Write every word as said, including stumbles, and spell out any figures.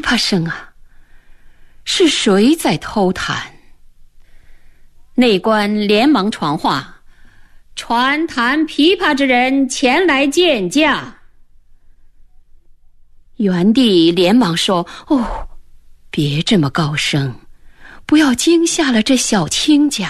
琶声啊，是谁在偷弹？内官连忙传话，传弹琵琶之人前来见驾。元帝连忙说：哦，别这么高声，不要惊吓了这小亲家。